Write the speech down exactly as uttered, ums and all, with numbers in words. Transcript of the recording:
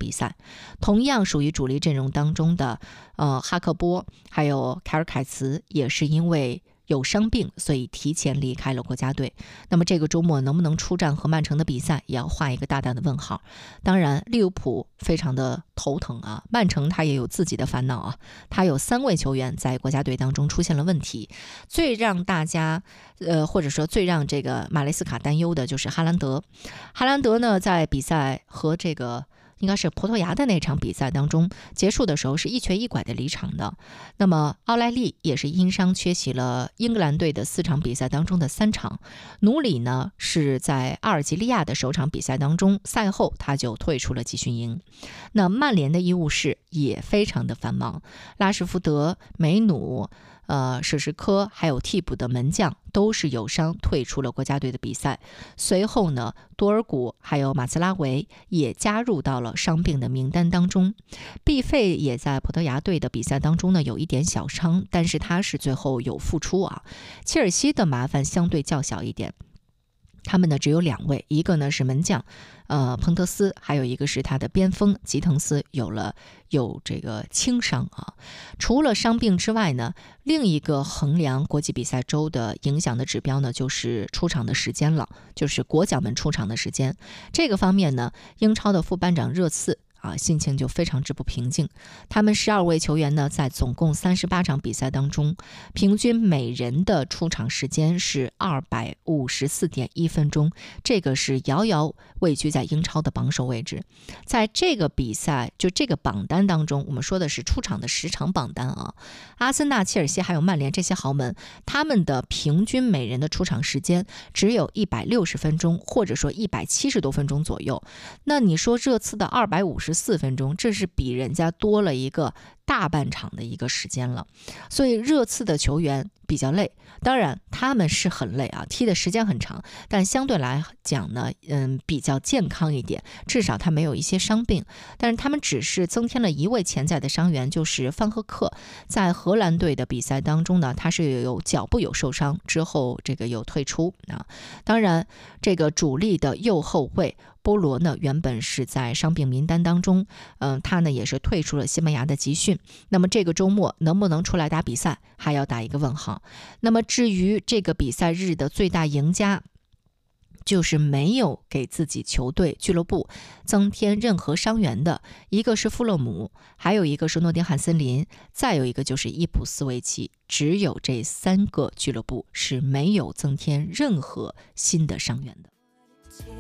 比赛。同样属于主力阵容当中的呃哈克波还有凯尔凯茨也是因为有伤病，所以提前离开了国家队。那么这个周末能不能出战和曼城的比赛，也要画一个大大的问号。当然，利物浦非常的头疼啊，曼城他也有自己的烦恼啊，他有三位球员在国家队当中出现了问题。最让大家，呃，或者说最让这个马雷斯卡担忧的就是哈兰德。哈兰德呢，在比赛和这个应该是葡萄牙的那场比赛当中结束的时候是一瘸一拐的离场的。那么奥莱利也是因伤缺席了英格兰队的四场比赛当中的三场。努里呢是在阿尔及利亚的首场比赛当中，赛后他就退出了集训营。那曼联的医务室也非常的繁忙，拉什福德、梅努、呃，史诗科还有替补的门将都是有伤退出了国家队的比赛。随后呢，多尔古还有马兹拉维也加入到了伤病的名单当中。毕费也在葡萄牙队的比赛当中呢有一点小伤，但是他是最后有复出啊。切尔西的麻烦相对较小一点。他们呢只有两位，一个呢是门将，呃，彭特斯，还有一个是他的边锋吉滕斯，有了有这个轻伤啊。除了伤病之外呢，另一个衡量国际比赛周的影响的指标呢，就是出场的时间了，就是国脚们出场的时间。这个方面呢，英超的副班长热刺啊，心情就非常之不平静。他们十二位球员呢，在总共三十八场比赛当中，平均每人的出场时间是二百五十四点一分钟，这个是遥遥位居在英超的榜首位置。在这个比赛，就这个榜单当中，我们说的是出场的十场榜单啊。阿森纳、切尔西还有曼联这些豪门，他们的平均每人的出场时间只有一百六十分钟，或者说一百七十多分钟左右。那你说热刺的二百五十四分钟，这是比人家多了一个大半场的一个时间了。所以热刺的球员比较累，当然他们是很累啊，踢的时间很长，但相对来讲呢，嗯，比较健康一点，至少他没有一些伤病。但是他们只是增添了一位潜在的伤员，就是范赫克。在荷兰队的比赛当中呢，他是有脚部有受伤，之后这个有退出啊。当然，这个主力的右后卫波罗呢，原本是在伤病名单当中，嗯、呃，他呢也是退出了西班牙的集训。那么这个周末能不能出来打比赛，还要打一个问号。那么至于这个比赛日的最大赢家，就是没有给自己球队俱乐部增添任何伤员的，一个是富勒姆，还有一个是诺丁汉森林，再有一个就是伊普斯维奇。只有这三个俱乐部是没有增添任何新的伤员的。